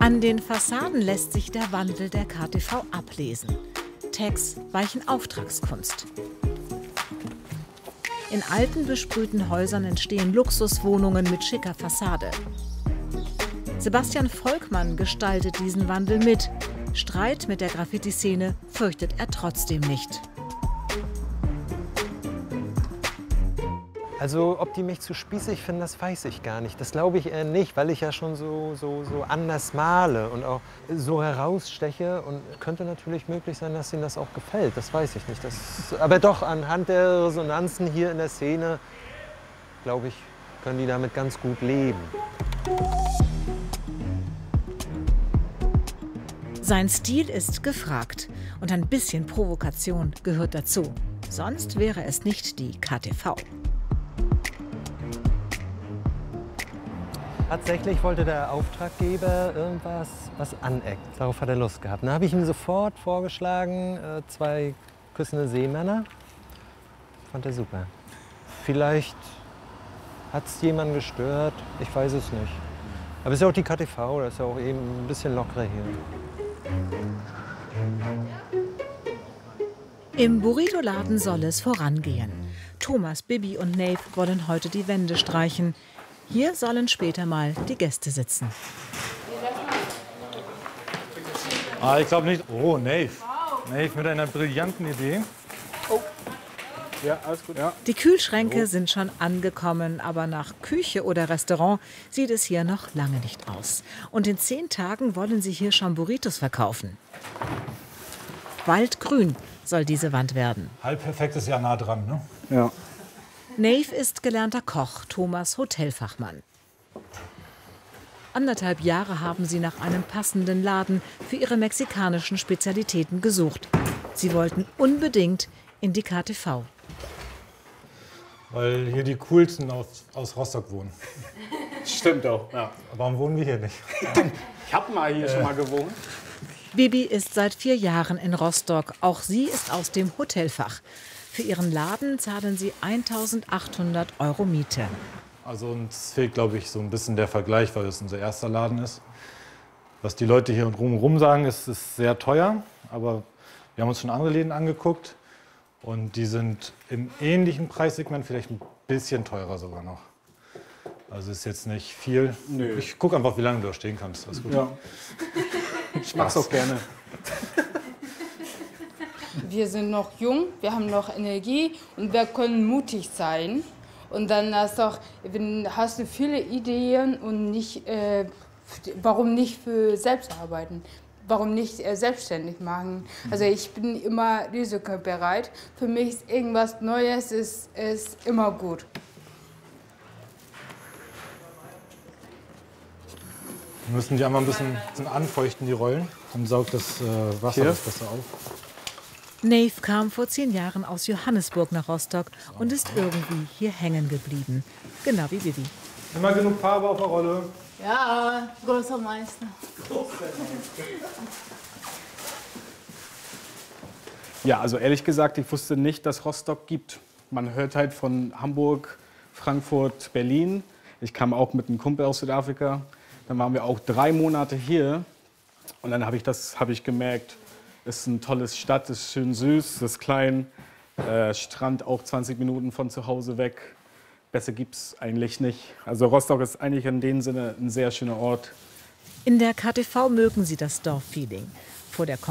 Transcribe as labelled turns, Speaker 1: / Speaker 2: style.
Speaker 1: An den Fassaden lässt sich der Wandel der KTV ablesen. Tags weichen Auftragskunst. In alten, besprühten Häusern entstehen Luxuswohnungen mit schicker Fassade. Sebastian Volkmann gestaltet diesen Wandel mit. Streit mit der Graffiti-Szene fürchtet er trotzdem nicht.
Speaker 2: Also, ob die mich zu spießig finden, das weiß ich gar nicht. Das glaube ich eher nicht, weil ich ja schon so anders male und auch so heraussteche. Und könnte natürlich möglich sein, dass ihnen das auch gefällt. Das weiß ich nicht. Aber doch, anhand der Resonanzen hier in der Szene, glaube ich, können die damit ganz gut leben.
Speaker 1: Sein Stil ist gefragt und ein bisschen Provokation gehört dazu. Sonst wäre es nicht die KTV.
Speaker 2: Tatsächlich wollte der Auftraggeber irgendwas, was aneckt. Darauf hat er Lust gehabt. Dann habe ich ihm sofort vorgeschlagen, 2 küssende Seemänner. Fand er super. Vielleicht hat es jemanden gestört, ich weiß es nicht. Aber es ist ja auch die KTV, das ist ja auch eben ein bisschen lockerer hier.
Speaker 1: Im Burrito-Laden soll es vorangehen. Thomas, Bibi und Nave wollen heute die Wände streichen. Hier sollen später mal die Gäste sitzen.
Speaker 3: Ich glaube nicht. Oh, Nave. Nave mit einer brillanten Idee.
Speaker 4: Oh. Ja, alles gut. Ja.
Speaker 1: Die Kühlschränke sind schon angekommen, aber nach Küche oder Restaurant sieht es hier noch lange nicht aus. Und in 10 Tagen wollen sie hier schon Burritos verkaufen. Waldgrün soll diese Wand werden.
Speaker 3: Halbperfekt ist ja nah dran, ne?
Speaker 4: Ja.
Speaker 1: Nave ist gelernter Koch, Thomas Hotelfachmann. 1,5 Jahre haben sie nach einem passenden Laden für ihre mexikanischen Spezialitäten gesucht. Sie wollten unbedingt in die KTV.
Speaker 3: Weil hier die coolsten aus Rostock wohnen.
Speaker 4: Stimmt auch. Ja.
Speaker 3: Warum wohnen wir hier nicht?
Speaker 4: Ich habe mal hier schon mal gewohnt.
Speaker 1: Bibi ist seit 4 Jahren in Rostock. Auch sie ist aus dem Hotelfach. Für ihren Laden zahlen sie 1.800 € Miete.
Speaker 3: Also uns fehlt, glaube ich, so ein bisschen der Vergleich, weil es unser erster Laden ist. Was die Leute hier drumherum sagen, ist sehr teuer. Aber wir haben uns schon andere Läden angeguckt. Und die sind im ähnlichen Preissegment, vielleicht ein bisschen teurer sogar noch. Also ist jetzt nicht viel.
Speaker 4: Nö.
Speaker 3: Ich gucke einfach, wie lange du da stehen kannst. Alles gut.
Speaker 4: Ja. Ich mag's auch gerne.
Speaker 5: Wir sind noch jung, wir haben noch Energie und wir können mutig sein. Und dann hast du viele Ideen und nicht, warum nicht für selbst arbeiten? Warum nicht selbstständig machen? Also ich bin immer risikobereit. Für mich ist irgendwas Neues ist immer gut.
Speaker 3: Wir müssen die einmal ein bisschen anfeuchten, die Rollen. Dann saugt das Wasser das besser auf.
Speaker 1: Nave kam vor 10 Jahren aus Johannesburg nach Rostock und ist irgendwie hier hängen geblieben. Genau wie Bibi.
Speaker 3: Immer genug Farbe auf der Rolle.
Speaker 5: Ja, großer Meister.
Speaker 4: Ja, also ehrlich gesagt, ich wusste nicht, dass Rostock gibt. Man hört halt von Hamburg, Frankfurt, Berlin. Ich kam auch mit einem Kumpel aus Südafrika. Dann waren wir auch 3 Monate hier. Und dann habe ich gemerkt, es ist eine tolle Stadt, es ist schön süß, es ist klein. Strand auch 20 Minuten von zu Hause weg. Besser gibt es eigentlich nicht. Also Rostock ist eigentlich in dem Sinne ein sehr schöner Ort.
Speaker 1: In der KTV mögen sie das Dorffeeling. Vor der